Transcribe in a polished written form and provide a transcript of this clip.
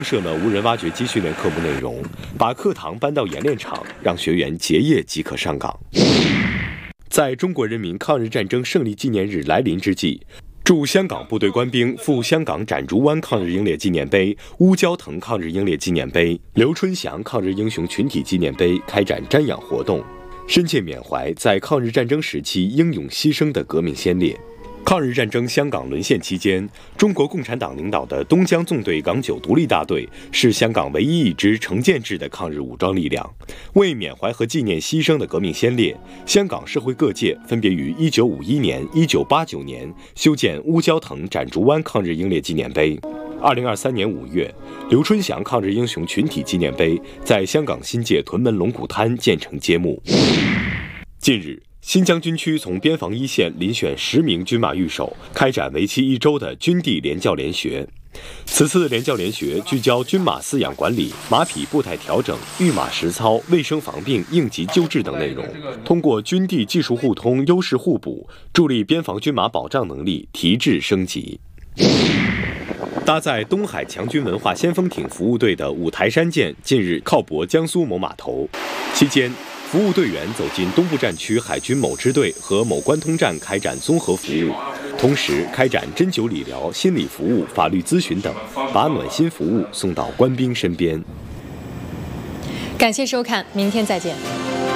设了无人挖掘机训练科目内容，把课堂搬到演练场，让学员结业即可上岗。在中国人民抗日战争胜利纪念日来临之际，驻香港部队官兵赴香港展竹湾抗日英烈纪念碑、乌蛟腾抗日英烈纪念碑、刘春祥抗日英雄群体纪念碑开展瞻仰活动，深切缅怀在抗日战争时期英勇牺牲的革命先烈。抗日战争香港沦陷期间，中国共产党领导的东江纵队港九独立大队是香港唯一一支成建制的抗日武装力量。为缅怀和纪念牺牲的革命先烈，香港社会各界分别于1951年、1989年修建乌蛟腾展竹湾抗日英烈纪念碑。2023年5月，刘春祥抗日英雄群体纪念碑在香港新界屯门龙鼓滩建成揭幕。近日，新疆军区从边防一线遴选10名军马御手，开展为期1周的军地联教联学。此次联教联学聚焦军马饲养管理、马匹步态调整、育马实操、卫生防病、应急救治等内容，通过军地技术互通、优势互补，助力边防军马保障能力提质升级。搭载东海强军文化先锋艇服务队的五台山舰近日靠泊江苏某码头，期间服务队员走进东部战区海军某支队和某关通站开展综合服务，同时开展针灸理疗、心理服务、法律咨询等，把暖心服务送到官兵身边。 感谢收看，明天再见。